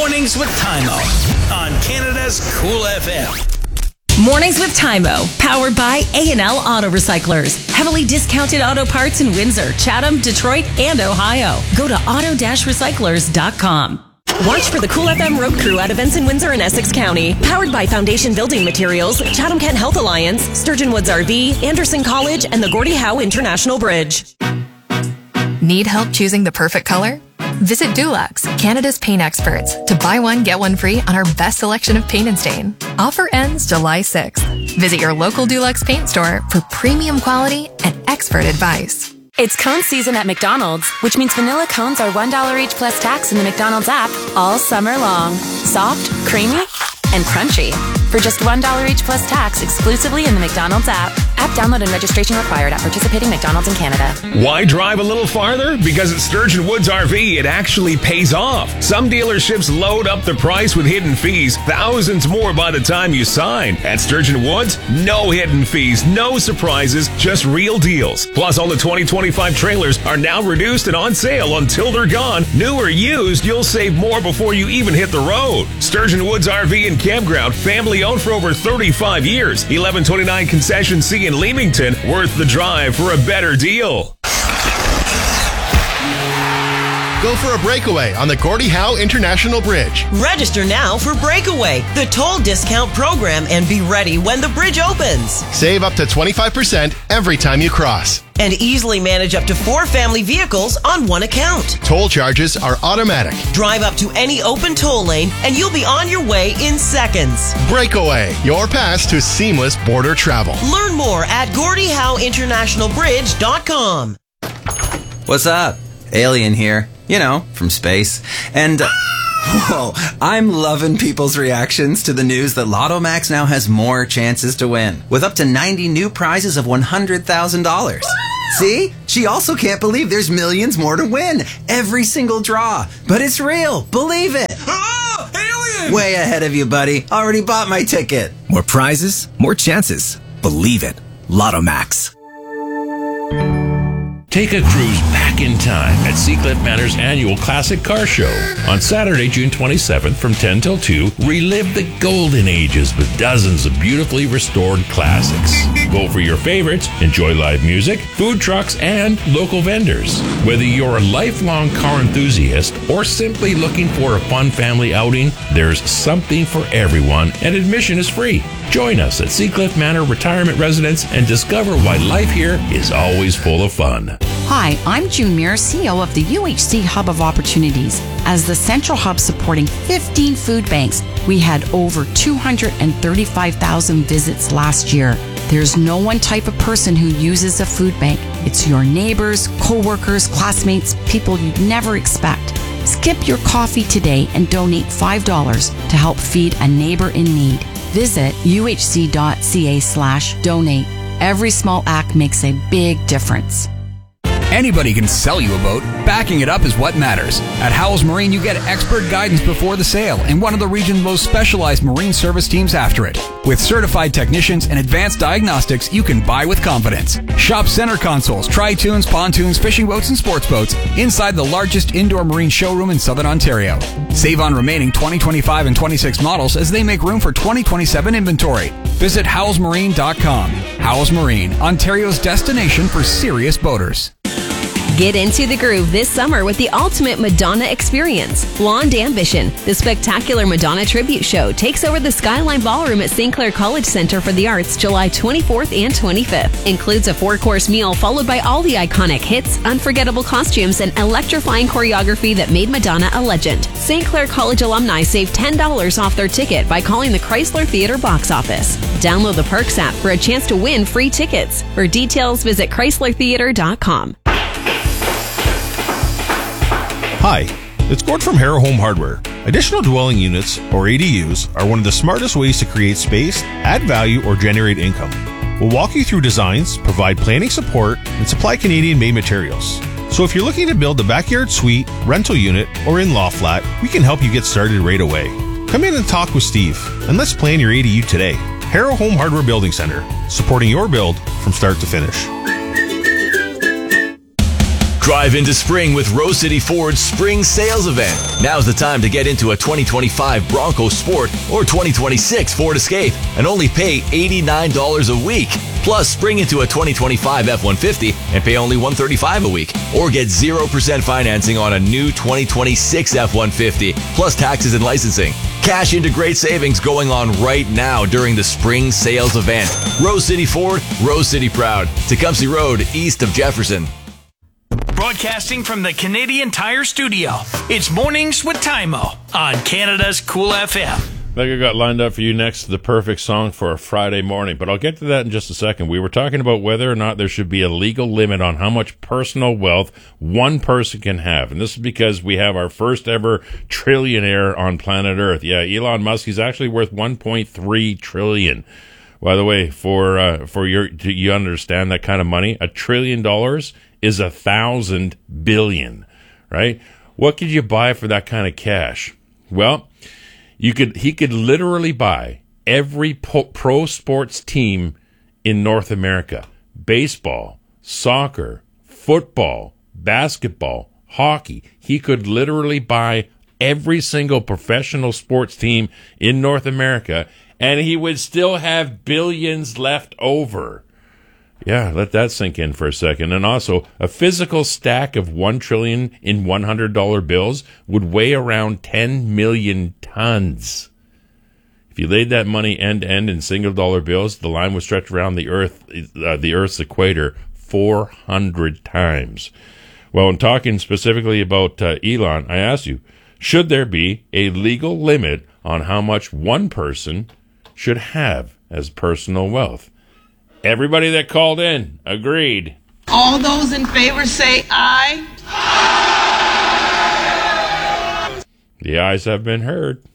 Mornings with Tymo on Canada's Cool FM. Mornings with Tymo, powered by A&L Auto Recyclers. Heavily discounted auto parts in Windsor, Chatham, Detroit, and Ohio. Go to auto-recyclers.com. Watch for the Cool FM Road Crew at events in Windsor and Essex County. Powered by Foundation Building Materials, Chatham Kent Health Alliance, Sturgeon Woods RV, Anderson College, and the Gordie Howe International Bridge. Need help choosing the perfect color? Visit Dulux, Canada's paint experts, to buy one, get one free on our best selection of paint and stain. Offer ends July 6th. Visit your local Dulux paint store for premium quality and expert advice. It's cone season at McDonald's, which means vanilla cones are $1 each plus tax in the McDonald's app all summer long. Soft, creamy, and crunchy. For just $1 each plus tax exclusively in the McDonald's app. App download and registration required at participating McDonald's in Canada. Why drive a little farther? Because at Sturgeon Woods RV, it actually pays off. Some dealerships load up the price with hidden fees, thousands more by the time you sign. At Sturgeon Woods, no hidden fees, no surprises, just real deals. Plus, all the 2025 trailers are now reduced and on sale until they're gone. New or used, you'll save more before you even hit the road. Sturgeon Woods RV and Campground, family owned for over 35 years. 1129 Concession C in Leamington, worth the drive for a better deal. Go for a breakaway on the Gordie Howe International Bridge. Register now for Breakaway, the toll discount program, and be ready when the bridge opens. Save up to 25% every time you cross. And easily manage up to 4 family vehicles on one account. Toll charges are automatic. Drive up to any open toll lane and you'll be on your way in seconds. Breakaway, your pass to seamless border travel. Learn more at GordieHoweInternationalBridge.com. What's up? Alien here. You know, from space. And, whoa, I'm loving people's reactions to the news that Lotto Max now has more chances to win, with up to 90 new prizes of $100,000. See? She also can't believe there's millions more to win. Every single draw. But it's real. Believe it. Oh, alien! Way ahead of you, buddy. Already bought my ticket. More prizes, more chances. Believe it. Lotto Max. Take a cruise back in time at Seacliff Manor's annual Classic Car Show. On Saturday, June 27th from 10 till 2, relive the golden ages with dozens of beautifully restored classics. Vote for your favorites, enjoy live music, food trucks, and local vendors. Whether you're a lifelong car enthusiast or simply looking for a fun family outing, there's something for everyone, and admission is free. Join us at Seacliff Manor Retirement Residence and discover why life here is always full of fun. Hi, I'm June Muir, CEO of the UHC Hub of Opportunities. As the central hub supporting 15 food banks, we had over 235,000 visits last year. There's no one type of person who uses a food bank. It's your neighbors, co-workers, classmates, people you'd never expect. Skip your coffee today and donate $5 to help feed a neighbor in need. Visit uhc.ca/donate. Every small act makes a big difference. Anybody can sell you a boat. Backing it up is what matters. At Howells Marine, you get expert guidance before the sale and one of the region's most specialized marine service teams after it. With certified technicians and advanced diagnostics, you can buy with confidence. Shop center consoles, tri-tunes, pontoons, fishing boats, and sports boats inside the largest indoor marine showroom in Southern Ontario. Save on remaining 2025 and 26 models as they make room for 2027 inventory. Visit howellsmarine.com. Howells Marine, Ontario's destination for serious boaters. Get into the groove this summer with the ultimate Madonna experience. Blonde Ambition, the spectacular Madonna tribute show, takes over the Skyline Ballroom at St. Clair College Center for the Arts July 24th and 25th. Includes a 4-course meal followed by all the iconic hits, unforgettable costumes, and electrifying choreography that made Madonna a legend. St. Clair College alumni save $10 off their ticket by calling the Chrysler Theatre box office. Download the Perks app for a chance to win free tickets. For details, visit chryslertheatre.com. Hi, it's Gord from Harrow Home Hardware. Additional dwelling units, or ADUs, are one of the smartest ways to create space, add value, or generate income. We'll walk you through designs, provide planning support, and supply Canadian-made materials. So if you're looking to build a backyard suite, rental unit, or in-law flat, we can help you get started right away. Come in and talk with Steve, and let's plan your ADU today. Harrow Home Hardware Building Center, supporting your build from start to finish. Drive into spring with Rose City Ford's spring sales event. Now's the time to get into a 2025 Bronco Sport or 2026 Ford Escape and only pay $89 a week. Plus, spring into a 2025 F-150 and pay only $135 a week. Or get 0% financing on a new 2026 F-150, plus taxes and licensing. Cash into great savings going on right now during the spring sales event. Rose City Ford, Rose City proud. Tecumseh Road, east of Jefferson. Broadcasting from the Canadian Tire Studio, it's Mornings with Taimo on Canada's Cool FM. I think I got lined up for you next, the perfect song for a Friday morning, but I'll get to that in just a second. We were talking about whether or not there should be a legal limit on how much personal wealth one person can have. And this is because we have our first ever trillionaire on planet Earth. Yeah, Elon Musk, he's actually worth $1.3 trillion. By the way, do you understand that kind of money? $1 trillion is 1,000 billion, right? What could you buy for that kind of cash? Well, he could literally buy every pro sports team in North America. Baseball, soccer, football, basketball, hockey. He could literally buy every single professional sports team in North America, and he would still have billions left over. Yeah, let that sink in for a second. And also, a physical stack of $1 trillion in $100 bills would weigh around 10 million tons. If you laid that money end to end in single dollar bills, the line would stretch around the Earth's equator 400 times. Well, in talking specifically about Elon, I asked you, should there be a legal limit on how much one person should have as personal wealth? Everybody that called in agreed. All those in favor say aye. The ayes have been heard.